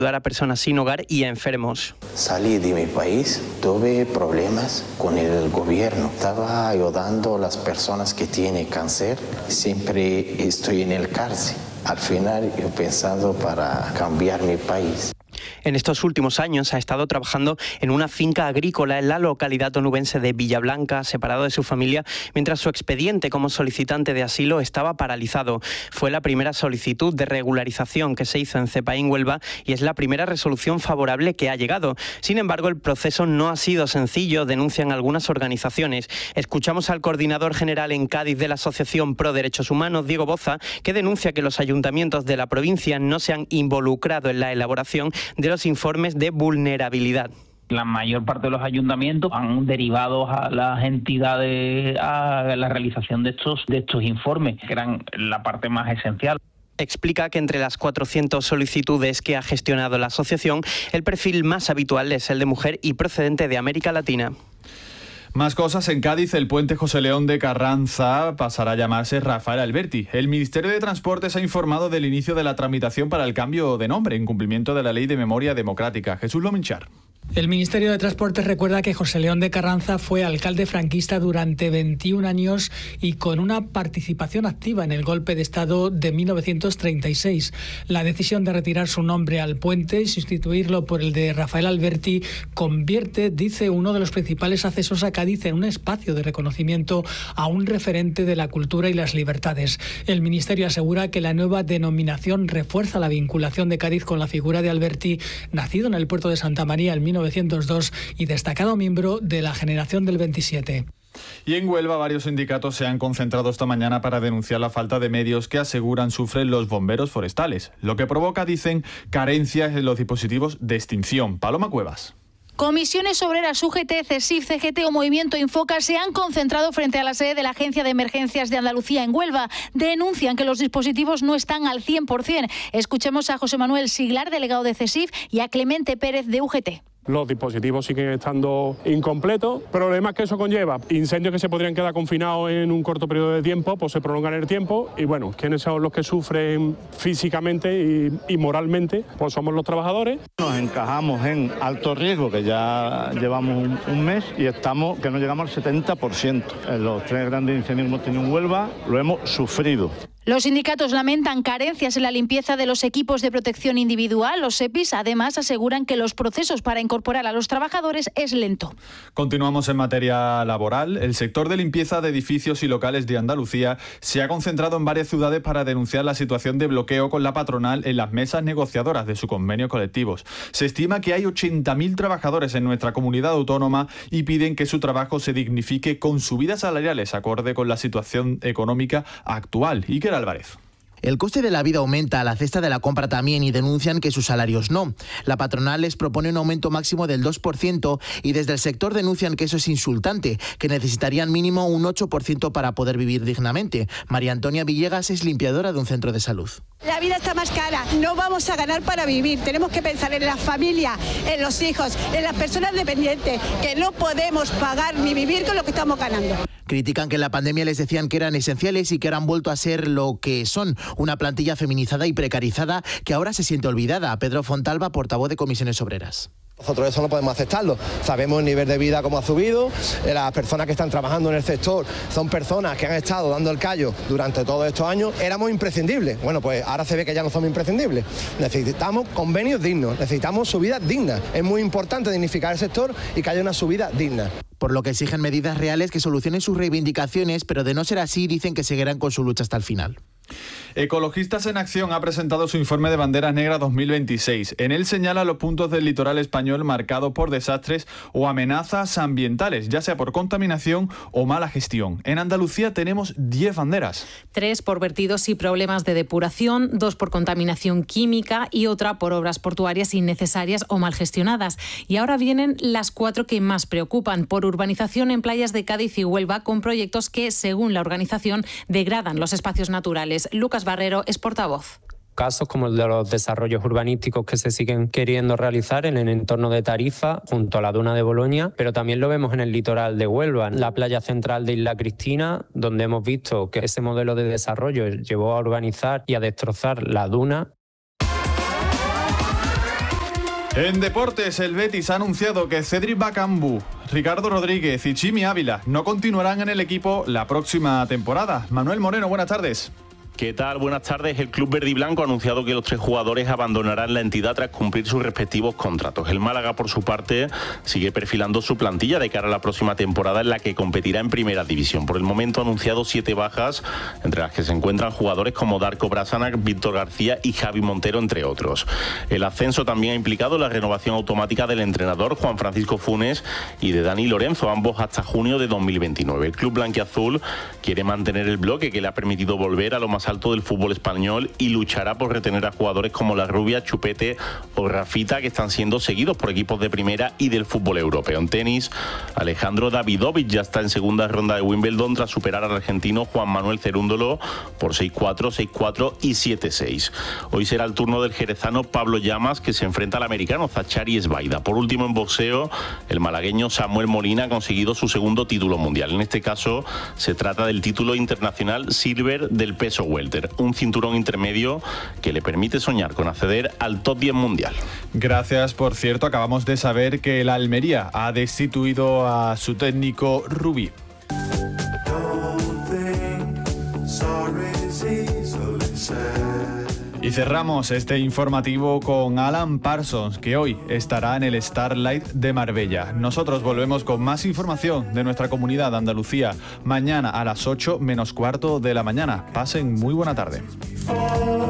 ayudar a personas sin hogar y a enfermos. Salí de mi país, tuve problemas con el gobierno. Estaba ayudando a las personas que tienen cáncer. Siempre estoy en el cárcel. Al final yo pensando para cambiar mi país. En estos últimos años ha estado trabajando en una finca agrícola en la localidad onubense de Villablanca, separado de su familia, mientras su expediente como solicitante de asilo estaba paralizado. Fue la primera solicitud de regularización que se hizo en Cepaín, Huelva, y es la primera resolución favorable que ha llegado. Sin embargo, el proceso no ha sido sencillo, denuncian algunas organizaciones. Escuchamos al coordinador general en Cádiz de la Asociación Pro Derechos Humanos, Diego Boza, que denuncia que los ayuntamientos de la provincia no se han involucrado en la elaboración de los informes de vulnerabilidad. La mayor parte de los ayuntamientos han derivado a las entidades a la realización de estos informes, que eran la parte más esencial. Explica que entre las 400 solicitudes que ha gestionado la asociación, el perfil más habitual es el de mujer y procedente de América Latina. Más cosas. En Cádiz, el puente José León de Carranza pasará a llamarse Rafael Alberti. El Ministerio de Transportes ha informado del inicio de la tramitación para el cambio de nombre, en cumplimiento de la Ley de Memoria Democrática. Jesús Lominchar. El Ministerio de Transportes recuerda que José León de Carranza fue alcalde franquista durante 21 años y con una participación activa en el golpe de Estado de 1936. La decisión de retirar su nombre al puente y sustituirlo por el de Rafael Alberti convierte, dice uno de los principales accesos a Cádiz, en un espacio de reconocimiento a un referente de la cultura y las libertades. El Ministerio asegura que la nueva denominación refuerza la vinculación de Cádiz con la figura de Alberti, nacido en el puerto de Santa María en 1902 y destacado miembro de la generación del 27. Y en Huelva, varios sindicatos se han concentrado esta mañana para denunciar la falta de medios que aseguran sufren los bomberos forestales, lo que provoca, dicen, carencias en los dispositivos de extinción. Paloma Cuevas. Comisiones obreras, UGT, CESIF, CGT o Movimiento Infoca se han concentrado frente a la sede de la Agencia de Emergencias de Andalucía en Huelva. Denuncian que los dispositivos no están al 100%. Escuchemos a José Manuel Siglar, delegado de CESIF, y a Clemente Pérez, de UGT. Los dispositivos siguen estando incompletos. Problemas que eso conlleva: incendios que se podrían quedar confinados en un corto periodo de tiempo, pues se prolongan el tiempo. Y bueno, ¿quiénes son los que sufren físicamente y moralmente? Pues somos los trabajadores. Nos encajamos en alto riesgo, que ya llevamos un mes, y estamos que no llegamos al 70%. En los 3 grandes incendios que hemos tenido en Huelva lo hemos sufrido. Los sindicatos lamentan carencias en la limpieza de los equipos de protección individual. Los EPIs además aseguran que los procesos para incorporar a los trabajadores es lento. Continuamos en materia laboral. El sector de limpieza de edificios y locales de Andalucía se ha concentrado en varias ciudades para denunciar la situación de bloqueo con la patronal en las mesas negociadoras de sus convenios colectivos. Se estima que hay 80.000 trabajadores en nuestra comunidad autónoma y piden que su trabajo se dignifique con subidas salariales acorde con la situación económica actual. Iker Álvarez. El coste de la vida aumenta, la cesta de la compra también, y denuncian que sus salarios no. La patronal les propone un aumento máximo del 2% y desde el sector denuncian que eso es insultante, que necesitarían mínimo un 8% para poder vivir dignamente. María Antonia Villegas es limpiadora de un centro de salud. La vida está más cara, no vamos a ganar para vivir, tenemos que pensar en la familia, en los hijos, en las personas dependientes, que no podemos pagar ni vivir con lo que estamos ganando. Critican que en la pandemia les decían que eran esenciales y que ahora han vuelto a ser lo que son, una plantilla feminizada y precarizada que ahora se siente olvidada. Pedro Fontalba, portavoz de Comisiones Obreras. Nosotros eso no podemos aceptarlo. Sabemos el nivel de vida cómo ha subido, las personas que están trabajando en el sector son personas que han estado dando el callo durante todos estos años. Éramos imprescindibles. Bueno, pues ahora se ve que ya no somos imprescindibles. Necesitamos convenios dignos, necesitamos subidas dignas. Es muy importante dignificar el sector y que haya una subida digna. Por lo que exigen medidas reales que solucionen sus reivindicaciones, pero de no ser así dicen que seguirán con su lucha hasta el final. Ecologistas en Acción ha presentado su informe de Banderas Negras 2026. En él señala los puntos del litoral español marcados por desastres o amenazas ambientales, ya sea por contaminación o mala gestión. En Andalucía tenemos 10 banderas. 3 por vertidos y problemas de depuración, 2 por contaminación química y otra por obras portuarias innecesarias o mal gestionadas. Y ahora vienen las 4 que más preocupan, por urbanización en playas de Cádiz y Huelva, con proyectos que, según la organización, degradan los espacios naturales. Lucas Barrero es portavoz. Casos como el de los desarrollos urbanísticos que se siguen queriendo realizar en el entorno de Tarifa, junto a la duna de Boloña, pero también lo vemos en el litoral de Huelva, en la playa central de Isla Cristina, donde hemos visto que ese modelo de desarrollo llevó a urbanizar y a destrozar la duna. En deportes, el Betis ha anunciado que Cedric Bakambu, Ricardo Rodríguez y Chimi Ávila no continuarán en el equipo la próxima temporada. Manuel Moreno, buenas tardes. ¿Qué tal? Buenas tardes. El club verde y blanco ha anunciado que los 3 jugadores abandonarán la entidad tras cumplir sus respectivos contratos. El Málaga, por su parte, sigue perfilando su plantilla de cara a la próxima temporada en la que competirá en Primera División. Por el momento ha anunciado 7 bajas, entre las que se encuentran jugadores como Darko Brasanac, Víctor García y Javi Montero, entre otros. El ascenso también ha implicado la renovación automática del entrenador Juan Francisco Funes y de Dani Lorenzo, ambos hasta junio de 2029. El club blanquiazul quiere mantener el bloque que le ha permitido volver a lo más alto del fútbol español y luchará por retener a jugadores como La Rubia, Chupete o Rafita, que están siendo seguidos por equipos de primera y del fútbol europeo. En tenis, Alejandro Davidovich ya está en segunda ronda de Wimbledon tras superar al argentino Juan Manuel Cerúndolo por 6-4, 6-4 y 7-6. Hoy será el turno del jerezano Pablo Llamas, que se enfrenta al americano Zachary Sbaida. Por último, en boxeo, el malagueño Samuel Molina ha conseguido su segundo título mundial. En este caso, se trata del título internacional Silver del peso welter, un cinturón intermedio que le permite soñar con acceder al top 10 mundial. Gracias. Por cierto, acabamos de saber que el Almería ha destituido a su técnico Rubí. Y cerramos este informativo con Alan Parsons, que hoy estará en el Starlight de Marbella. Nosotros volvemos con más información de nuestra comunidad de Andalucía mañana a las 8 menos cuarto de la mañana. Pasen muy buena tarde.